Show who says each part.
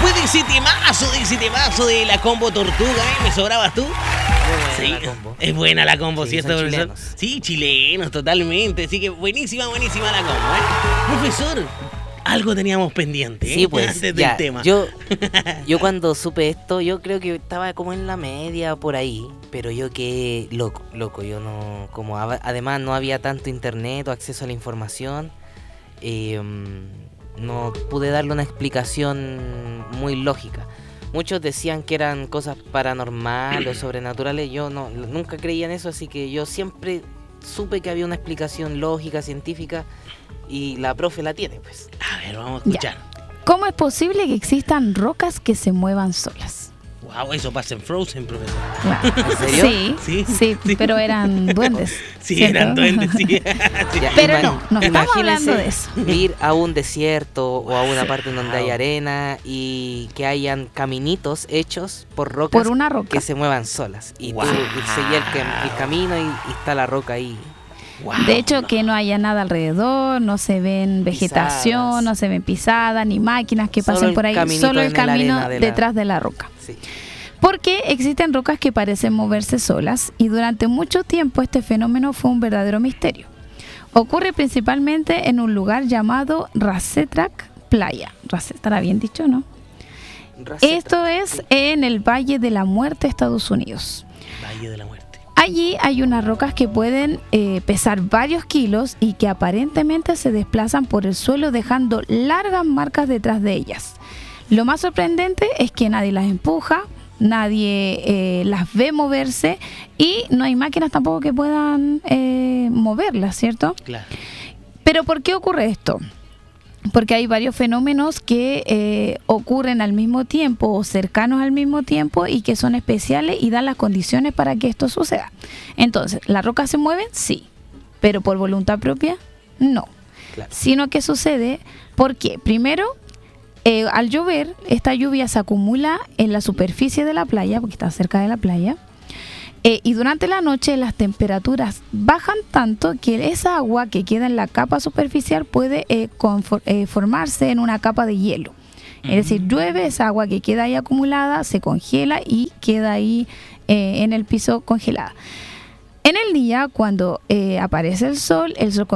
Speaker 1: después de ese temazo de la combo Tortuga, ¿me sobrabas tú?
Speaker 2: Muy buena
Speaker 1: Sí,
Speaker 2: la combo.
Speaker 1: es buena la combo,
Speaker 2: Sí,
Speaker 1: ¿cierto,
Speaker 2: son
Speaker 1: profesor?
Speaker 2: chilenos.
Speaker 1: Sí, chilenos, totalmente. Así que buenísima la combo, ¿eh? Profesor, algo teníamos pendiente, ¿eh?
Speaker 2: Sí, pues,
Speaker 1: Antes
Speaker 2: ya,
Speaker 1: del tema.
Speaker 2: yo cuando supe esto, yo creo que estaba como en la media por ahí, pero yo quedé loco, yo no, como además no había tanto internet o acceso a la información, no pude darle una explicación muy lógica. Muchos decían que eran cosas paranormales o sobrenaturales, yo nunca creía en eso, así que yo siempre supe que había una explicación lógica, científica, y la profe la tiene, pues.
Speaker 1: A ver, vamos a escuchar.
Speaker 3: ¿Cómo es posible que existan rocas que se muevan solas?
Speaker 1: Wow, eso pasa en Frozen, profesor.
Speaker 2: ¿En serio?
Speaker 3: Sí, pero eran duendes.
Speaker 1: Sí,
Speaker 3: ¿cierto?
Speaker 1: eran duendes, sí. Sí.
Speaker 2: Ya,
Speaker 3: Pero no estamos
Speaker 2: imagínense
Speaker 3: hablando de eso.
Speaker 2: ir a un desierto o a una parte en donde hay arena y que hayan caminitos hechos por rocas
Speaker 3: Por una roca.
Speaker 2: que se muevan solas. Y
Speaker 1: Wow.
Speaker 2: tú seguías el camino y está la roca ahí.
Speaker 1: Wow,
Speaker 3: De hecho, que no haya nada alrededor, no se ven vegetación,
Speaker 2: Pisadas.
Speaker 3: no se ven pisadas, ni máquinas que
Speaker 2: Solo
Speaker 3: pasen
Speaker 2: el
Speaker 3: por ahí,
Speaker 2: caminito
Speaker 3: solo el
Speaker 2: en la
Speaker 3: camino
Speaker 2: arena de la-
Speaker 3: detrás de la roca.
Speaker 2: Sí.
Speaker 3: Porque existen rocas que parecen moverse solas y durante mucho tiempo este fenómeno fue un verdadero misterio. Ocurre principalmente en un lugar llamado Racetrac Playa. ¿Estará bien dicho, no? Esto es en el Valle de la Muerte, Estados Unidos.
Speaker 1: Valle de la Muerte.
Speaker 3: Allí hay unas rocas que pueden pesar varios kilos y que aparentemente se desplazan por el suelo dejando largas marcas detrás de ellas. Lo más sorprendente es que nadie las empuja, nadie las ve moverse y no hay máquinas tampoco que puedan moverlas, ¿cierto?
Speaker 1: Claro.
Speaker 3: Pero ¿por qué ocurre esto? Porque hay varios fenómenos que ocurren al mismo tiempo o cercanos al mismo tiempo y que son especiales y dan las condiciones para que esto suceda. Entonces, ¿las rocas se mueven? Sí, pero por voluntad propia, no.
Speaker 2: Claro.
Speaker 3: Sino que sucede porque, primero, al llover, esta lluvia se acumula en la superficie de la playa, porque está cerca de la playa, y durante la noche las temperaturas bajan tanto que esa agua que queda en la capa superficial puede formarse en una capa de hielo. Es decir, llueve, esa agua que queda ahí acumulada se congela y queda ahí en el piso congelada. En el día, cuando aparece el sol